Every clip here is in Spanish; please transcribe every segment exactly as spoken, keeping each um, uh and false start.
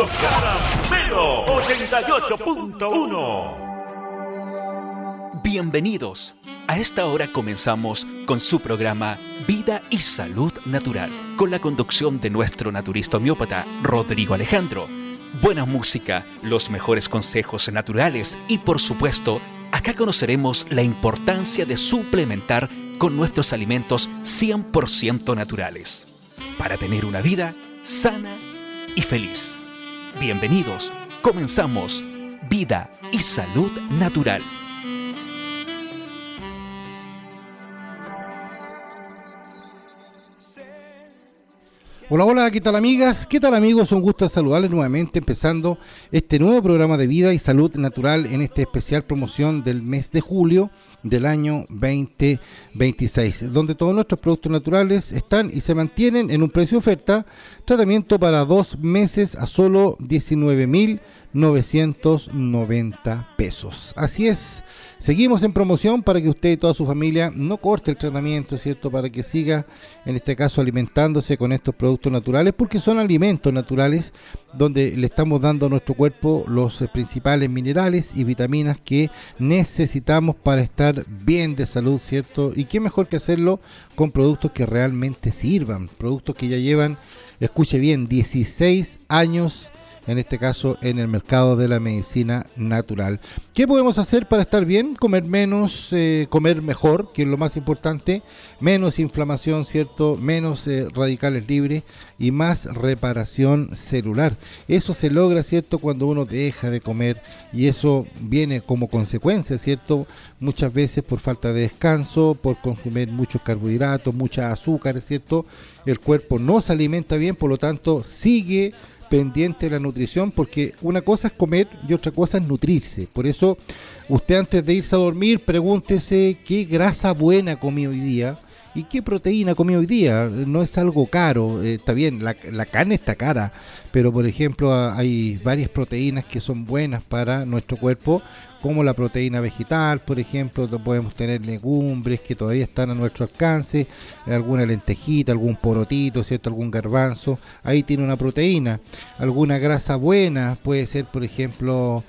Radio Caramelo ochenta y ocho punto uno. Bienvenidos. A esta hora comenzamos con su programa Vida y Salud Natural, con la conducción de nuestro naturista homeópata Rodrigo Alejandro. Buena música, los mejores consejos naturales y, por supuesto, acá conoceremos la importancia de suplementar con nuestros alimentos cien por ciento naturales para tener una vida sana y feliz. Bienvenidos, comenzamos Vida y Salud Natural. Hola, hola, ¿qué tal amigas? ¿Qué tal amigos? Un gusto saludarles nuevamente empezando este nuevo programa de Vida y Salud Natural en esta especial promoción del mes de julio del año veinte veintiséis, donde todos nuestros productos naturales están y se mantienen en un precio de oferta, tratamiento para dos meses a solo diecinueve mil novecientos noventa pesos. Así es, seguimos en promoción para que usted y toda su familia no corte el tratamiento, ¿cierto? Para que siga, en este caso, alimentándose con estos productos naturales, porque son alimentos naturales donde le estamos dando a nuestro cuerpo los eh, principales minerales y vitaminas que necesitamos para estar bien de salud, ¿cierto? Y qué mejor que hacerlo con productos que realmente sirvan, productos que ya llevan, escuche bien, dieciséis años en este caso en el mercado de la medicina natural. ¿Qué podemos hacer para estar bien? Comer menos, eh, comer mejor, que es lo más importante, menos inflamación, ¿cierto? Menos eh, radicales libres y más reparación celular. Eso se logra, ¿cierto? Cuando uno deja de comer, y eso viene como consecuencia, ¿cierto? Muchas veces por falta de descanso, por consumir muchos carbohidratos, mucha azúcar, ¿cierto? El cuerpo no se alimenta bien, por lo tanto sigue pendiente de la nutrición, porque una cosa es comer y otra cosa es nutrirse. Por eso usted, antes de irse a dormir, pregúntese qué grasa buena comí hoy día y qué proteína comí hoy día. No es algo caro, eh, está bien, la, la carne está cara, pero por ejemplo hay varias proteínas que son buenas para nuestro cuerpo, como la proteína vegetal, por ejemplo. Podemos tener legumbres que todavía están a nuestro alcance, alguna lentejita, algún porotito, ¿cierto? Algún garbanzo, ahí tiene una proteína. Alguna grasa buena puede ser, por ejemplo,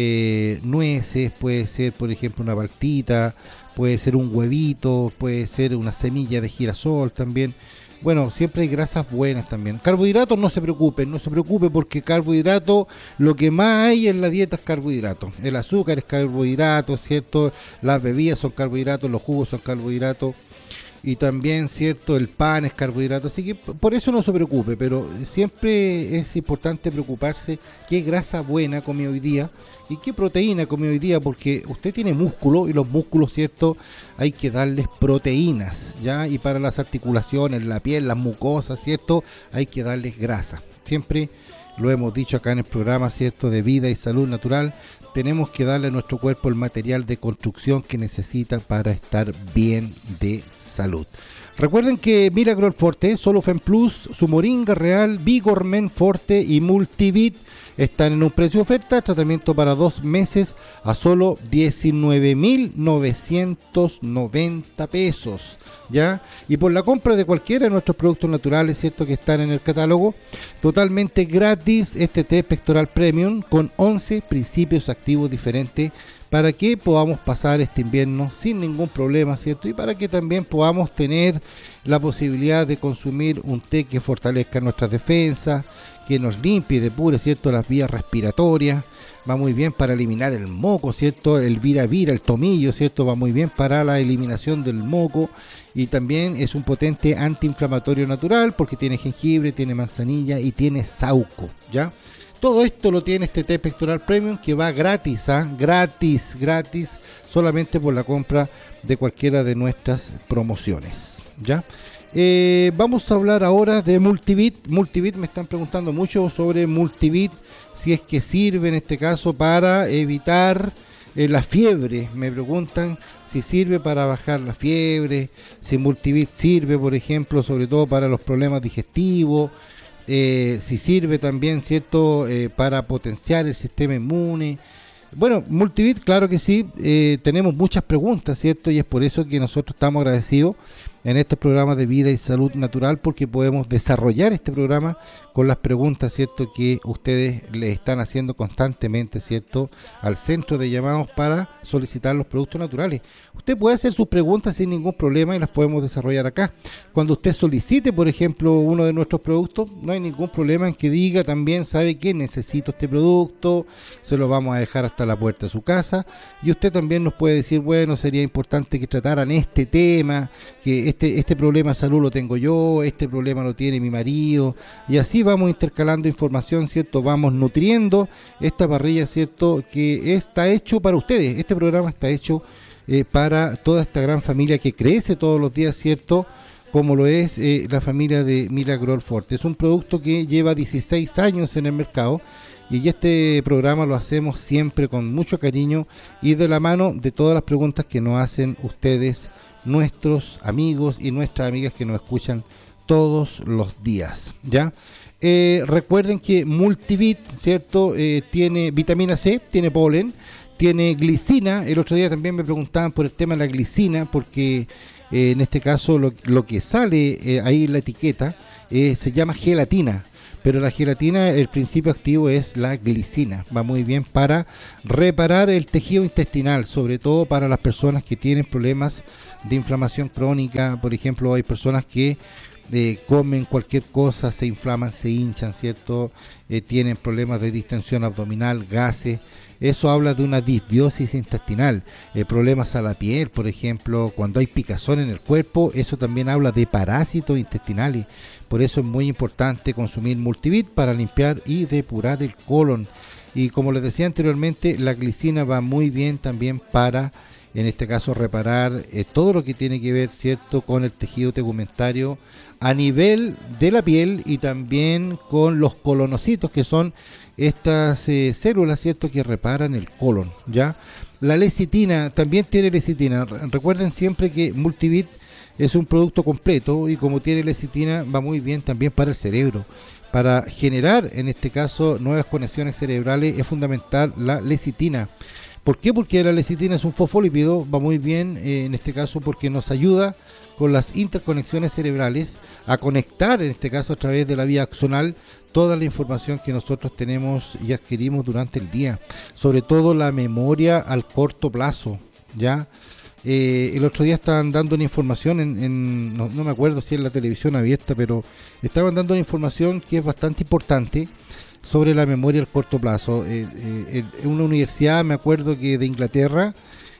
eh, nueces, puede ser, por ejemplo, una paltita, puede ser un huevito, puede ser una semilla de girasol también. Bueno, siempre hay grasas buenas también. Carbohidratos, no se preocupen, no se preocupe, porque carbohidrato, lo que más hay en la dieta es carbohidrato. El azúcar es carbohidrato, ¿cierto? Las bebidas son carbohidratos, los jugos son carbohidratos. Y también, ¿cierto? El pan es carbohidrato. Así que por eso no se preocupe, pero siempre es importante preocuparse qué grasa buena comí hoy día y qué proteína comí hoy día, porque usted tiene músculo y los músculos, ¿cierto? Hay que darles proteínas, ¿ya? Y para las articulaciones, la piel, las mucosas, ¿cierto? Hay que darles grasa. Siempre lo hemos dicho acá en el programa, ¿cierto? De Vida y Salud Natural. Tenemos que darle a nuestro cuerpo el material de construcción que necesita para estar bien de salud. Recuerden que Miracle Forte, Solofen Plus, su Moringa Real, Vigormen Forte y Multivit están en un precio de oferta, tratamiento para dos meses a solo diecinueve mil novecientos noventa pesos, ¿ya? Y por la compra de cualquiera de nuestros productos naturales, ¿cierto? Que están en el catálogo, totalmente gratis este té pectoral premium con once principios activos diferentes, para que podamos pasar este invierno sin ningún problema, ¿cierto? Y para que también podamos tener la posibilidad de consumir un té que fortalezca nuestras defensas, que nos limpie y depure, ¿cierto? Las vías respiratorias. Va muy bien para eliminar el moco, ¿cierto? El vira-vira, el tomillo, ¿cierto? Va muy bien para la eliminación del moco. Y también es un potente antiinflamatorio natural, porque tiene jengibre, tiene manzanilla y tiene sauco, ¿ya? Todo esto lo tiene este té pectoral premium, que va gratis, ¿ah? Gratis, gratis, solamente por la compra de cualquiera de nuestras promociones, ¿ya? Eh, vamos a hablar ahora de Multivit. Multivit, me están preguntando mucho sobre Multivit, si es que sirve en este caso para evitar eh, la fiebre. Me preguntan si sirve para bajar la fiebre, si Multivit sirve, por ejemplo, sobre todo para los problemas digestivos. Eh, si sirve también, ¿cierto?, eh, para potenciar el sistema inmune. Bueno, Multivit, claro que sí. Eh, tenemos muchas preguntas, ¿cierto? Y es por eso que nosotros estamos agradecidos en estos programas de vida y salud natural, porque podemos desarrollar este programa con las preguntas, ¿cierto?, que ustedes le están haciendo constantemente, ¿cierto?, al centro de llamados para solicitar los productos naturales. Usted puede hacer sus preguntas sin ningún problema y las podemos desarrollar acá. Cuando usted solicite, por ejemplo, uno de nuestros productos, no hay ningún problema en que diga también, sabe que necesito este producto, se lo vamos a dejar hasta la puerta de su casa, y usted también nos puede decir, bueno, sería importante que trataran este tema, que este, este problema de salud lo tengo yo, este problema lo tiene mi marido, y así vamos intercalando información, ¿cierto? Vamos nutriendo esta parrilla, ¿cierto?, que está hecho para ustedes. Este programa está hecho eh, para toda esta gran familia que crece todos los días, ¿cierto?, como lo es eh, la familia de Milagrol Forte. Es un producto que lleva dieciséis años en el mercado, y este programa lo hacemos siempre con mucho cariño y de la mano de todas las preguntas que nos hacen ustedes, nuestros amigos y nuestras amigas que nos escuchan todos los días, ¿ya? Eh, recuerden que Multivit, ¿cierto?, eh, tiene vitamina C, tiene polen, tiene glicina. El otro día también me preguntaban por el tema de la glicina, porque eh, en este caso lo, lo que sale eh, ahí en la etiqueta eh, se llama gelatina. Pero la gelatina, el principio activo es la glicina. Va muy bien para reparar el tejido intestinal, sobre todo para las personas que tienen problemas de inflamación crónica. Por ejemplo, hay personas que eh, comen cualquier cosa, se inflaman, se hinchan, ¿cierto? Eh, tienen problemas de distensión abdominal, gases. Eso habla de una disbiosis intestinal, eh, problemas a la piel, por ejemplo, cuando hay picazón en el cuerpo, eso también habla de parásitos intestinales. Por eso es muy importante consumir Multivit para limpiar y depurar el colon. Y como les decía anteriormente, la glicina va muy bien también para, en este caso, reparar eh, todo lo que tiene que ver, ¿cierto?, con el tejido tegumentario a nivel de la piel, y también con los colonocitos, que son estas eh, células, ¿cierto?, que reparan el colon, ¿ya? La lecitina, también tiene lecitina. Recuerden siempre que Multivit es un producto completo, y como tiene lecitina, va muy bien también para el cerebro. Para generar, en este caso, nuevas conexiones cerebrales, es fundamental la lecitina. ¿Por qué? Porque la lecitina es un fosfolípido, va muy bien eh, en este caso porque nos ayuda con las interconexiones cerebrales a conectar, en este caso a través de la vía axonal, toda la información que nosotros tenemos y adquirimos durante el día, sobre todo la memoria al corto plazo, ¿ya? Eh, el otro día estaban dando una información, en, en no, no me acuerdo si es la televisión abierta, pero estaban dando una información que es bastante importante sobre la memoria al corto plazo. Eh, eh, en una universidad, me acuerdo que de Inglaterra,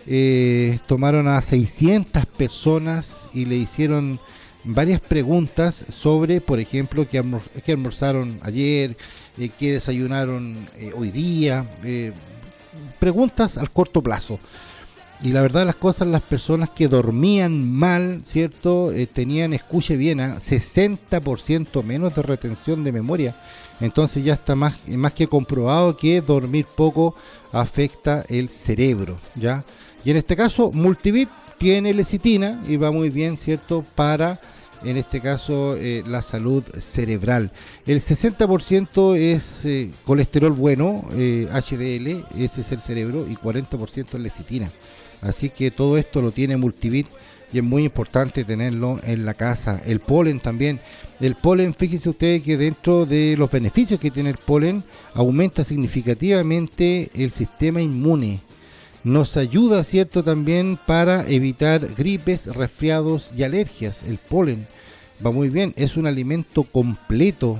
eh, tomaron a seiscientas personas y le hicieron varias preguntas sobre, por ejemplo, qué, almor qué almorzaron ayer, eh, qué desayunaron eh, hoy día, eh, preguntas al corto plazo. Y la verdad de las cosas, las personas que dormían mal, ¿cierto?, eh, tenían, escuche bien, ¿eh? sesenta por ciento menos de retención de memoria. Entonces ya está más, más que comprobado que dormir poco afecta el cerebro, ¿ya? Y en este caso, Multivit tiene lecitina y va muy bien, ¿cierto?, para, en este caso, eh, la salud cerebral. El sesenta por ciento es eh, colesterol bueno, eh, H D L, ese es el cerebro, y cuarenta por ciento es lecitina. Así que todo esto lo tiene Multivit y es muy importante tenerlo en la casa. El polen también. El polen, fíjense ustedes que dentro de los beneficios que tiene el polen, aumenta significativamente el sistema inmune. Nos ayuda, ¿cierto?, también para evitar gripes, resfriados y alergias. El polen va muy bien, es un alimento completo.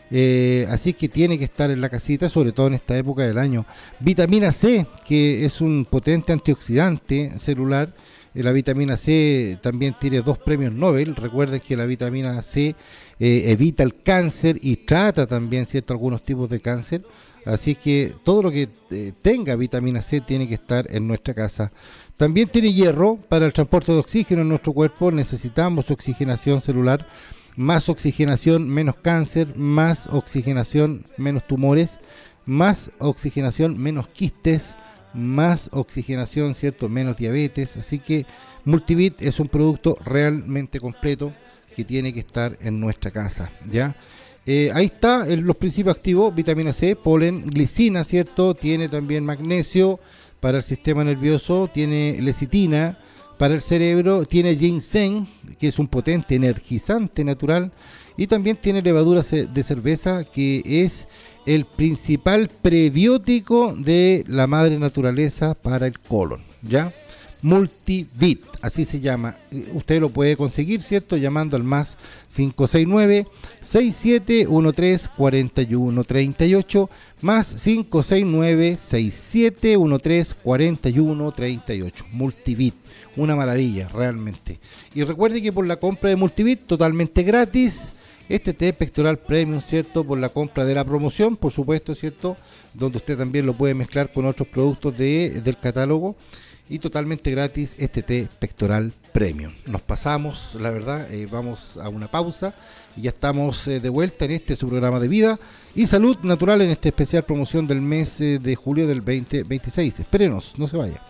Eh, así que tiene que estar en la casita, sobre todo en esta época del año. Vitamina C, que es un potente antioxidante celular. Eh, la vitamina C también tiene dos premios Nobel. Recuerden que la vitamina C eh, evita el cáncer y trata también, ¿cierto?, algunos tipos de cáncer. Así que todo lo que eh, tenga vitamina C tiene que estar en nuestra casa. También tiene hierro para el transporte de oxígeno en nuestro cuerpo. Necesitamos oxigenación celular. Más oxigenación, menos cáncer. Más oxigenación, menos tumores. Más oxigenación, menos quistes. Más oxigenación, ¿cierto?, menos diabetes. Así que Multivit es un producto realmente completo que tiene que estar en nuestra casa, ¿ya? Eh, ahí está el, los principios activos: vitamina C, polen, glicina, ¿cierto? Tiene también magnesio para el sistema nervioso, tiene lecitina, para el cerebro, tiene ginseng, que es un potente energizante natural, y también tiene levadura de cerveza, que es el principal prebiótico de la madre naturaleza para el colon, ¿ya? Multivit, así se llama. Usted lo puede conseguir, ¿cierto? Llamando al más cinco seis nueve, seis siete uno tres, cuatro uno tres ocho, más cinco seis nueve, seis siete uno tres, cuatro uno tres ocho. Multivit, una maravilla realmente. Y recuerde que por la compra de Multivit, totalmente gratis, este té pectoral premium, ¿cierto? Por la compra de la promoción, por supuesto, ¿cierto? Donde usted también lo puede mezclar con otros productos de, del catálogo. Y totalmente gratis este té pectoral premium. Nos pasamos, la verdad, eh, vamos a una pausa y ya estamos eh, de vuelta en este su programa de vida y salud natural en esta especial promoción del mes eh, de julio del veinte veintiséis. Espérenos, no se vaya.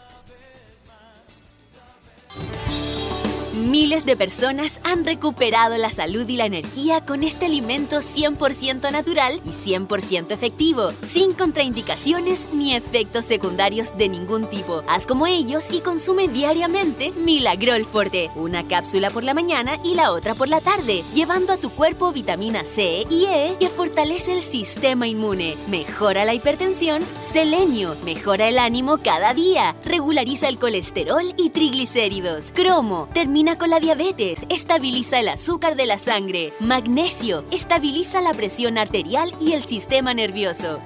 Miles de personas han recuperado la salud y la energía con este alimento cien por ciento natural y cien por ciento efectivo, sin contraindicaciones ni efectos secundarios de ningún tipo. Haz como ellos y consume diariamente Milagrol Forte, una cápsula por la mañana y la otra por la tarde, llevando a tu cuerpo vitamina C y E que fortalece el sistema inmune, mejora la hipertensión, selenio, mejora el ánimo cada día, regulariza el colesterol y triglicéridos, cromo, termina con la diabetes, estabiliza el azúcar de la sangre, magnesio, estabiliza la presión arterial y el sistema nervioso,